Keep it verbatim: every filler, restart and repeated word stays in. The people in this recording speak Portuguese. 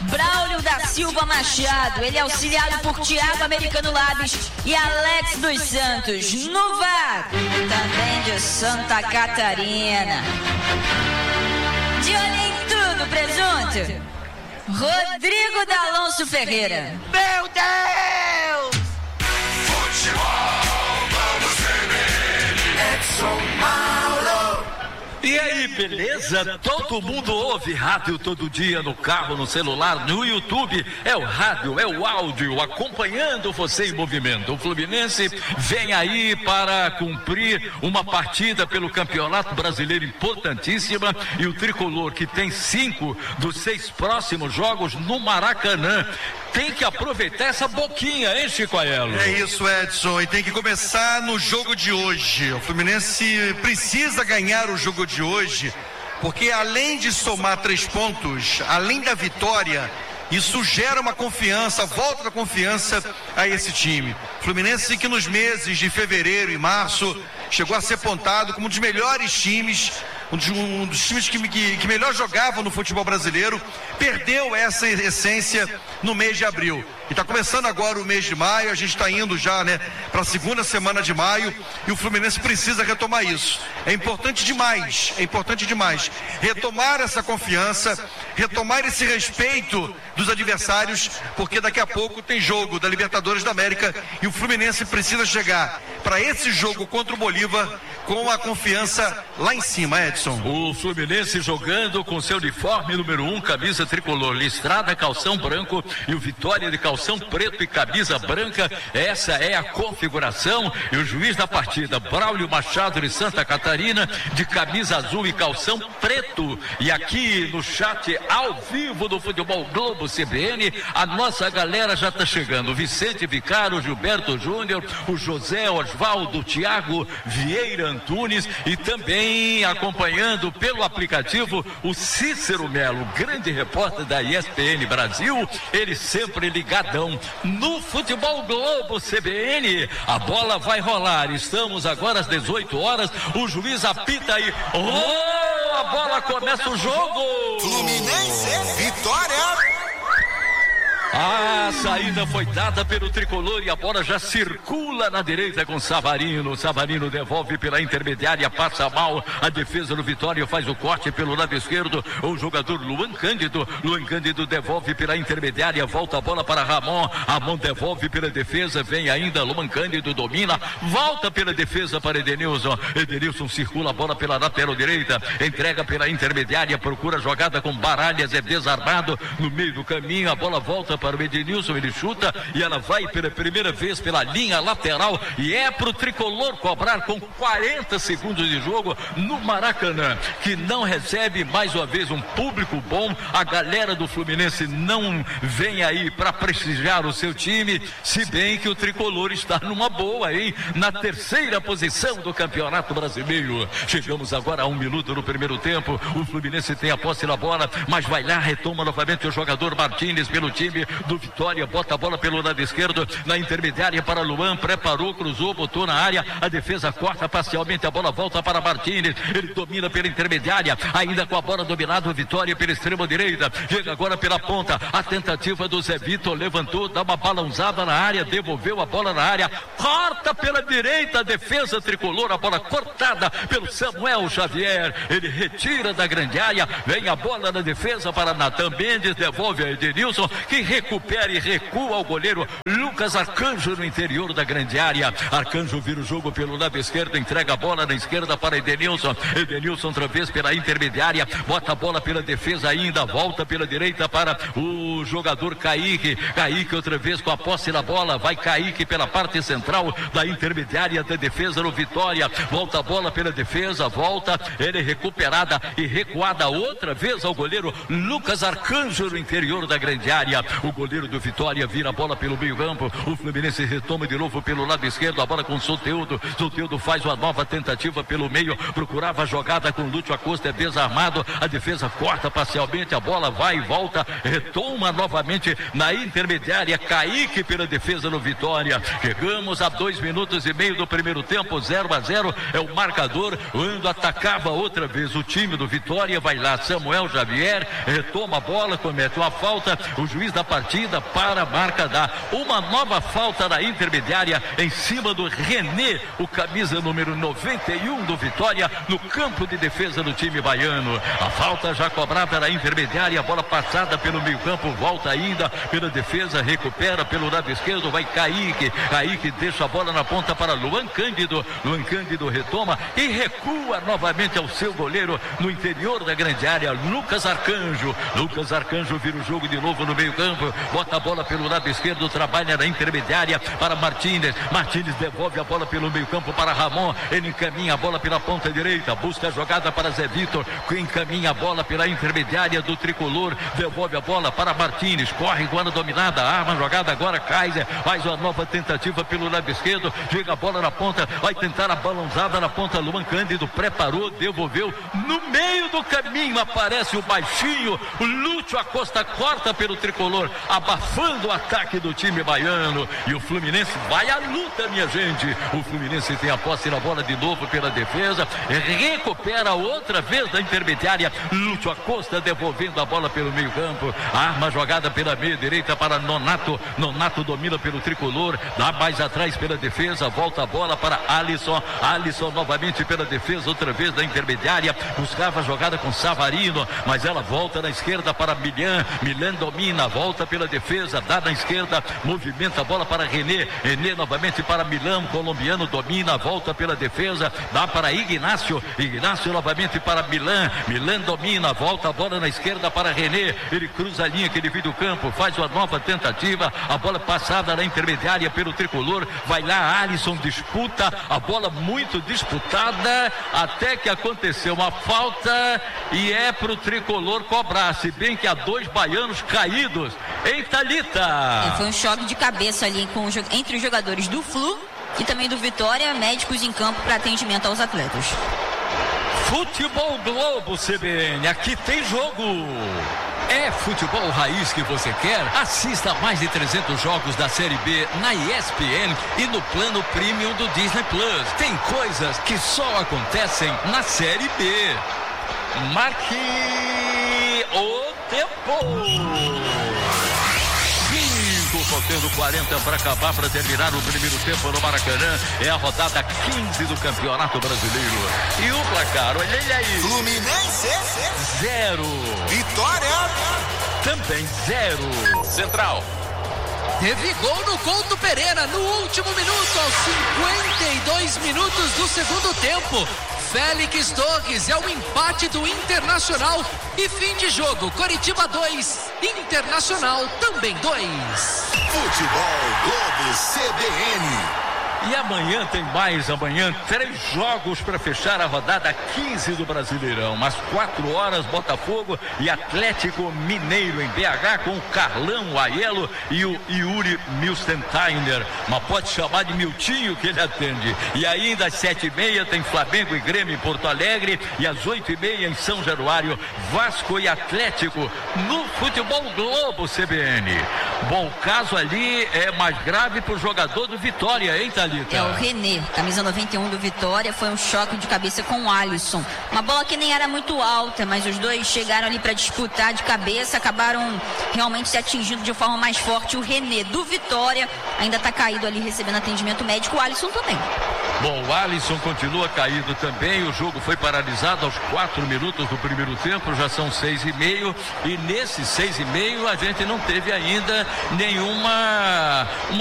Braulio da Silva Machado, ele é auxiliado por Thiago Americano Labes e Alex dos Santos. No V A R, também de Santa Catarina. De olho em tudo, presunto, Rodrigo D'Alonso Ferreira. Meu Deus! Futebol, vamos ver, Edson Mauro. E aí, beleza? Todo mundo ouve rádio todo dia no carro, no celular, no YouTube. É o rádio, é o áudio, acompanhando você em movimento. O Fluminense vem aí para cumprir uma partida pelo Campeonato Brasileiro importantíssima. E o Tricolor, que tem cinco dos seis próximos jogos no Maracanã, tem que aproveitar essa boquinha, hein, Chico Aiello? É isso, Edson, e tem que começar no jogo de hoje. O Fluminense precisa ganhar o jogo de hoje, porque além de somar três pontos, além da vitória, isso gera uma confiança, volta da confiança a esse time. Fluminense que nos meses de fevereiro e março chegou a ser apontado como um dos melhores times, um dos, um dos times que, que, que melhor jogavam no futebol brasileiro, perdeu essa essência no mês de abril. E está começando agora o mês de maio, a gente está indo já, né, para a segunda semana de maio, e o Fluminense precisa retomar isso. É importante demais, é importante demais retomar essa confiança, retomar esse respeito dos adversários, porque daqui a pouco tem jogo da Libertadores da América e o Fluminense precisa chegar para esse jogo contra o Bolívar com a confiança lá em cima, Edson. O Fluminense jogando com seu uniforme número um, camisa tricolor listrada, calção branco, e o Vitória de calção preto e camisa branca. Essa é a configuração. E o juiz da partida, Braulio Machado de Santa Catarina, de camisa azul e calção preto. E aqui no chat ao vivo do Futebol Globo C B N, a nossa galera já está chegando. Vicente Vicaro, Gilberto Júnior, o José Osvaldo, Thiago Vieira Antunes, e também acompanhando pelo aplicativo o Cícero Melo, grande repórter da E S P N Brasil, ele sempre ligadão no Futebol Globo C B N. A bola vai rolar, estamos agora às dezoito horas, o juiz apita aí, oh, a bola começa o jogo. Fluminense, vitória. A saída foi dada pelo Tricolor e a bola já circula na direita com Savarino. Savarino devolve pela intermediária, passa mal. A defesa do Vitória faz o corte pelo lado esquerdo. O jogador Luan Cândido. Luan Cândido devolve pela intermediária, volta a bola para Ramon. Ramon devolve pela defesa, vem ainda Luan Cândido, domina, volta pela defesa para Edenilson. Edenilson circula a bola pela lateral direita, entrega pela intermediária, procura a jogada com Baralhas, é desarmado no meio do caminho. A bola volta para o Edenilson, ele chuta e ela vai pela primeira vez pela linha lateral e é pro Tricolor cobrar com quarenta segundos de jogo no Maracanã, que não recebe mais uma vez um público bom. A galera do Fluminense não vem aí para prestigiar o seu time, se bem que o Tricolor está numa boa, hein? Na terceira posição do Campeonato Brasileiro. Chegamos agora a um minuto no primeiro tempo, o Fluminense tem a posse da bola, mas vai lá, retoma novamente o jogador Martínez pelo time do Vitória, bota a bola pelo lado esquerdo, na intermediária para Luan, preparou, cruzou, botou na área, a defesa corta parcialmente, a bola volta para Martínez, ele domina pela intermediária, ainda com a bola dominada, o Vitória pela extrema direita, chega agora pela ponta, a tentativa do Zé Vitor, levantou, dá uma balãozada na área, devolveu a bola na área, corta pela direita, a defesa tricolor, a bola cortada pelo Samuel Xavier, ele retira da grande área, vem a bola na defesa para Natan Mendes, devolve a Edenilson, que recupera e recua o goleiro Lucas Arcanjo no interior da grande área. Arcanjo vira o jogo pelo lado esquerdo, entrega a bola na esquerda para Edenilson. Edenilson outra vez pela intermediária, bota a bola pela defesa ainda, volta pela direita para o jogador Kaique. Kaique outra vez com a posse da bola, vai Kaique pela parte central da intermediária da defesa no Vitória. Volta a bola pela defesa, volta, ele recuperada e recuada outra vez ao goleiro Lucas Arcanjo no interior da grande área. O goleiro do Vitória vira a bola pelo meio campo. O Fluminense retoma de novo pelo lado esquerdo. A bola com o Soteldo. Soteldo faz uma nova tentativa pelo meio. Procurava a jogada com o Lúcio Acosta. É desarmado. A defesa corta parcialmente. A bola vai e volta. Retoma novamente na intermediária. Kaique pela defesa no Vitória. Chegamos a dois minutos e meio do primeiro tempo. zero a zero é o marcador. Quando atacava outra vez o time do Vitória. Vai lá Samuel Xavier. Retoma a bola. Comete uma falta. O juiz da partida para a marca dá uma nova falta na intermediária em cima do René, o camisa número noventa e um do Vitória, no campo de defesa do time baiano. A falta já cobrada na intermediária, a bola passada pelo meio campo, volta ainda pela defesa, recupera pelo lado esquerdo, vai Kaique, Kaique deixa a bola na ponta para Luan Cândido, Luan Cândido retoma e recua novamente ao seu goleiro no interior da grande área, Lucas Arcanjo, Lucas Arcanjo vira o jogo de novo no meio campo, bota a bola pelo lado esquerdo, trabalha na intermediária para Martínez, Martínez devolve a bola pelo meio campo para Ramon, ele encaminha a bola pela ponta direita, busca a jogada para Zé Vitor, que encaminha a bola pela intermediária do tricolor, devolve a bola para Martínez, corre com a dominada, arma a jogada agora, Kaiser, faz uma nova tentativa pelo lado esquerdo, chega a bola na ponta, vai tentar a balãozada na ponta, Luan Cândido preparou, devolveu, no meio do caminho aparece o baixinho, o Lúcio Acosta corta pelo tricolor, abafando o ataque do time baiano, e o Fluminense vai à luta, minha gente. O Fluminense tem a posse na bola de novo pela defesa, recupera outra vez da intermediária, Lúcio Acosta devolvendo a bola pelo meio campo, arma a jogada pela meia direita para Nonato, Nonato domina pelo tricolor, dá mais atrás pela defesa, volta a bola para Alisson, Alisson novamente pela defesa, outra vez da intermediária, buscava a jogada com Savarino, mas ela volta na esquerda para Milan, Milan domina, volta pela defesa, dá na esquerda, movimenta a bola para René, René novamente para Milan, colombiano domina, volta pela defesa, dá para Ignácio, Ignácio novamente para Milan, Milan domina, volta a bola na esquerda para René, ele cruza a linha que divide o campo, faz uma nova tentativa, a bola passada na intermediária pelo tricolor, vai lá, Alisson disputa, a bola muito disputada, até que aconteceu uma falta e é pro tricolor cobrar, se bem que há dois baianos caídos, em Thalita. É, foi um choque de cabeça ali com, entre os jogadores do Flu e também do Vitória, médicos em campo para atendimento aos atletas. Futebol Globo C B N, aqui tem jogo. É futebol raiz que você quer? Assista a mais de trezentos jogos da Série B na E S P N e no plano Premium do Disney Plus. Tem coisas que só acontecem na Série B. Marque o tempo. Faltando quarenta para acabar, para terminar o primeiro tempo no Maracanã. É a rodada quinze do Campeonato Brasileiro. E o placar, olha ele aí. Fluminense zero. Vitória também zero. Central. Teve gol no Couto Pereira no último minuto, aos cinquenta e dois minutos do segundo tempo. Félix Torres é o empate do Internacional e fim de jogo, Coritiba dois, Internacional também dois. Futebol Globo C B N. E amanhã tem mais, amanhã três jogos para fechar a rodada quinze do Brasileirão. Às quatro horas, Botafogo e Atlético Mineiro em B H com o Carlão, o Aiello e o Yuri Milstentiner. Mas pode chamar de Miltinho que ele atende. E ainda às sete e meia tem Flamengo e Grêmio em Porto Alegre e às oito e meia em São Januário, Vasco e Atlético no Futebol Globo C B N. Bom, o caso ali é mais grave para o jogador do Vitória, hein, Thalita? É o René, camisa noventa e um do Vitória, foi um choque de cabeça com o Alisson. Uma bola que nem era muito alta, mas os dois chegaram ali para disputar de cabeça, acabaram realmente se atingindo de forma mais forte. O René do Vitória ainda está caído ali recebendo atendimento médico, o Alisson também. Bom, o Alisson continua caído também, o jogo foi paralisado aos quatro minutos do primeiro tempo, já são seis e meio, e nesses seis e meio a gente não teve ainda nenhuma... Uma